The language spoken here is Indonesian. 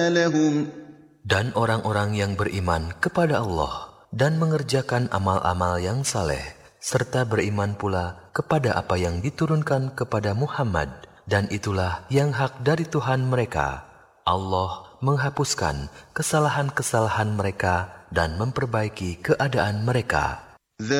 لهم Dan orang-orang yang beriman kepada Allah dan mengerjakan amal-amal yang saleh, serta beriman pula kepada apa yang diturunkan kepada Muhammad, dan itulah yang hak dari Tuhan mereka. Allah menghapuskan kesalahan-kesalahan mereka dan memperbaiki keadaan mereka.